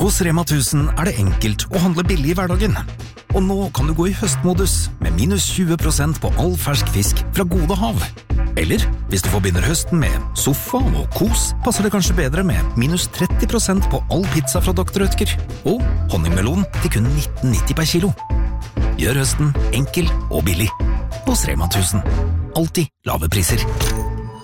Hos Rema 1000 det enkelt å handle billig I hverdagen. Og nå kan du gå I høstmodus med minus 20% på all fersk fisk fra Gode Hav. Eller, hvis du forbinder høsten med sofa og kos, passer det kanskje bedre med minus 30% på all pizza fra Dr. Rødtger. Og honningmelon til kun 19,90 per kilo. Gjør høsten enkel og billig. Hos Rema 1000. Alltid lave priser.